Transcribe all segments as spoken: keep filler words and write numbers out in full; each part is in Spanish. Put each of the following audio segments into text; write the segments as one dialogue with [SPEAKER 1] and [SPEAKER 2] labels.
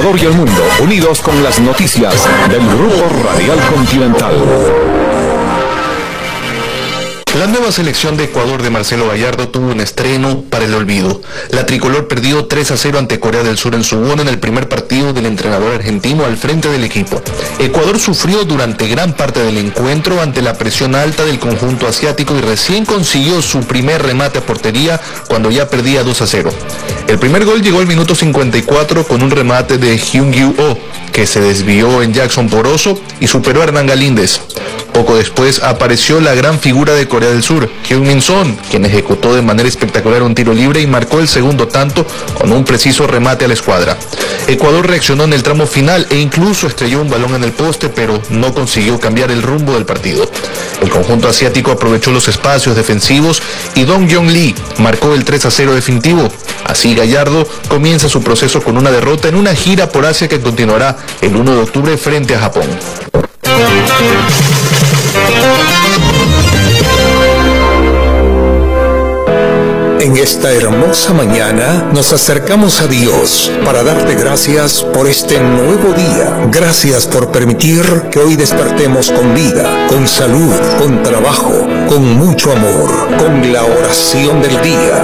[SPEAKER 1] Ecuador y el mundo, unidos con las noticias del Grupo Radial Continental.
[SPEAKER 2] La nueva selección de Ecuador de Marcelo Gallardo tuvo un estreno para el olvido. La tricolor perdió tres a cero ante Corea del Sur en Suwon en el primer partido del entrenador argentino al frente del equipo. Ecuador sufrió durante gran parte del encuentro ante la presión alta del conjunto asiático y recién consiguió su primer remate a portería cuando ya perdía dos a cero. El primer gol llegó al minuto cincuenta y cuatro con un remate de Hyun-Gyu Oh, que se desvió en Jackson Poroso y superó a Hernán Galíndez. Poco después apareció la gran figura de Corea del Sur, Heung-min Son, quien ejecutó de manera espectacular un tiro libre y marcó el segundo tanto con un preciso remate a la escuadra. Ecuador reaccionó en el tramo final e incluso estrelló un balón en el poste, pero no consiguió cambiar el rumbo del partido. El conjunto asiático aprovechó los espacios defensivos y Dong-Yeon Lee marcó el tres a cero definitivo. Así Gallardo comienza su proceso con una derrota en una gira por Asia que continuará el uno de octubre frente a Japón.
[SPEAKER 3] En esta hermosa mañana nos acercamos a Dios para darte gracias por este nuevo día. Gracias por permitir que hoy despertemos con vida, con salud, con trabajo, con mucho amor, con la oración del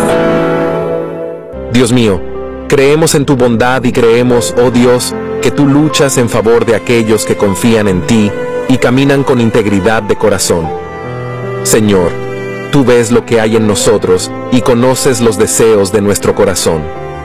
[SPEAKER 3] día.
[SPEAKER 4] Dios mío, creemos en tu bondad y creemos, oh Dios, que tú luchas en favor de aquellos que confían en ti y caminan con integridad de corazón. Señor, tú ves lo que hay en nosotros y conoces los deseos de nuestro corazón.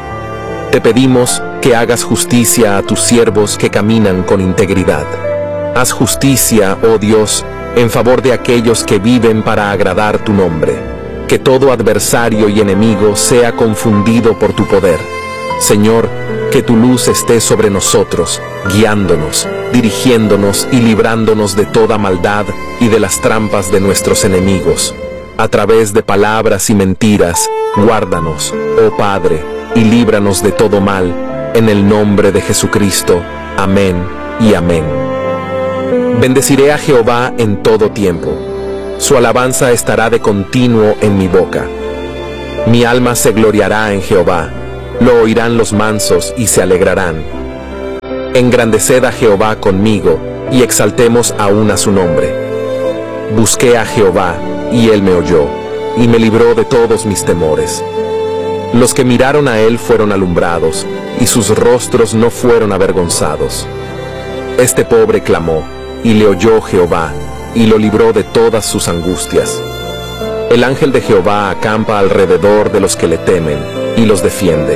[SPEAKER 4] Te pedimos que hagas justicia a tus siervos que caminan con integridad. Haz justicia, oh Dios, en favor de aquellos que viven para agradar tu nombre. Que todo adversario y enemigo sea confundido por tu poder. Señor, que tu luz esté sobre nosotros, guiándonos, dirigiéndonos y librándonos de toda maldad y de las trampas de nuestros enemigos. A través de palabras y mentiras, guárdanos, oh Padre, y líbranos de todo mal, en el nombre de Jesucristo. Amén y amén. Bendeciré a Jehová en todo tiempo. Su alabanza estará de continuo en mi boca. Mi alma se gloriará en Jehová. Lo oirán los mansos y se alegrarán. Engrandeced a Jehová conmigo y exaltemos aún a su nombre. Busqué a Jehová y él me oyó y me libró de todos mis temores. Los que miraron a él fueron alumbrados y sus rostros no fueron avergonzados. Este pobre clamó y le oyó Jehová y lo libró de todas sus angustias. El ángel de Jehová acampa alrededor de los que le temen y los defiende.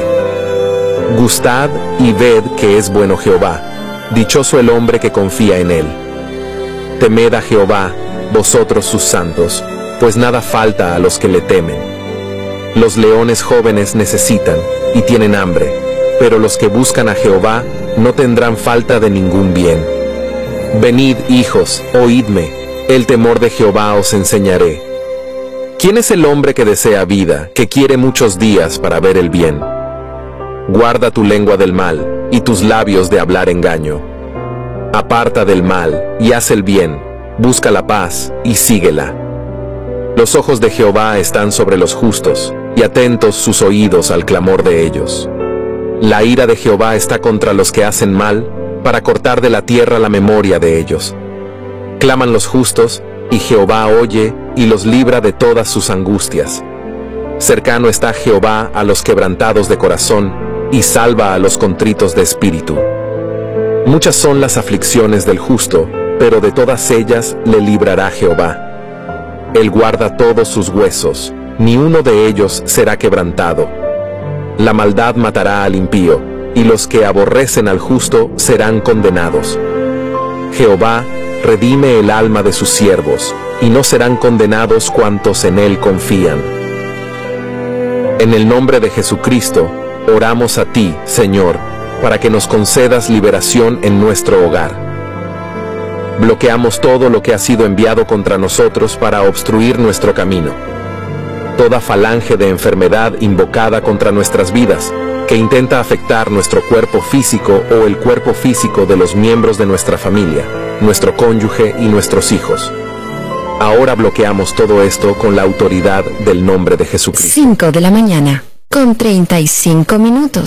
[SPEAKER 4] Gustad y ved que es bueno Jehová, dichoso el hombre que confía en él. Temed a Jehová, vosotros sus santos, pues nada falta a los que le temen. Los leones jóvenes necesitan y tienen hambre, pero los que buscan a Jehová no tendrán falta de ningún bien. Venid, hijos, oídme, el temor de Jehová os enseñaré. ¿Quién es el hombre que desea vida, que quiere muchos días para ver el bien? Guarda tu lengua del mal y tus labios de hablar engaño. Aparta del mal y haz el bien, busca la paz y síguela. Los ojos de Jehová están sobre los justos y atentos sus oídos al clamor de ellos. La ira de Jehová está contra los que hacen mal, para cortar de la tierra la memoria de ellos. Claman los justos y Jehová oye y los libra de todas sus angustias. Cercano está Jehová a los quebrantados de corazón y salva a los contritos de espíritu. Muchas son las aflicciones del justo, pero de todas ellas le librará Jehová. Él guarda todos sus huesos, ni uno de ellos será quebrantado. La maldad matará al impío, y los que aborrecen al justo serán condenados. Jehová redime el alma de sus siervos, y no serán condenados cuantos en él confían. En el nombre de Jesucristo, oramos a ti, Señor, para que nos concedas liberación en nuestro hogar. Bloqueamos todo lo que ha sido enviado contra nosotros para obstruir nuestro camino. Toda falange de enfermedad invocada contra nuestras vidas, que intenta afectar nuestro cuerpo físico o el cuerpo físico de los miembros de nuestra familia, nuestro cónyuge y nuestros hijos. Ahora bloqueamos todo esto con la autoridad del nombre de Jesucristo.
[SPEAKER 5] cinco de la mañana, con treinta y cinco minutos.